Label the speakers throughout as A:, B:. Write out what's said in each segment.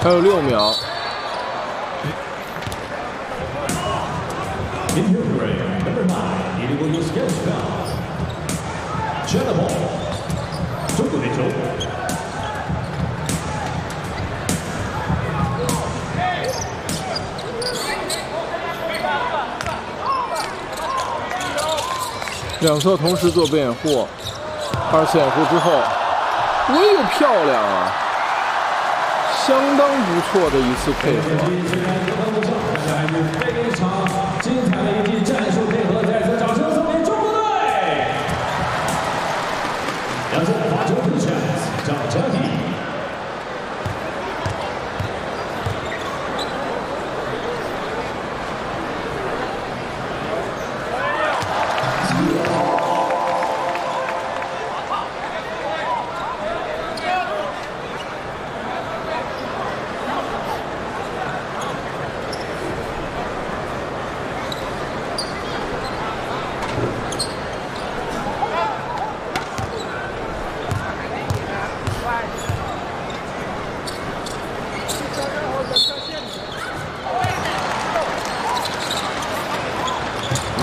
A: 还有6秒。
B: 中国队球。
A: 两侧同时做边掩护，2次掩护之后，哎呦漂亮啊！相当不错的一次配合。
B: 非常精彩的一记战术配合，再次掌声送给中国队！两次发球 push chance， 张佳怡。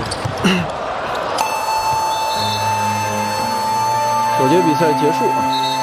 A: 首节比赛结束。